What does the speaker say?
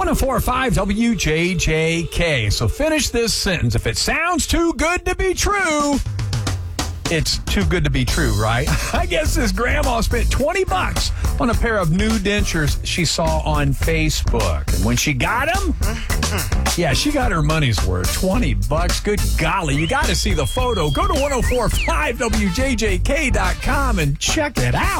1045 WJJK. So finish this sentence. If it sounds too good to be true, it's too good to be true, right? I guess this grandma spent $20 on a pair of new dentures she saw on Facebook. And when she got them, yeah, she got her money's worth. $20. Good golly. You got to see the photo. Go to 1045WJJK.com and check it out.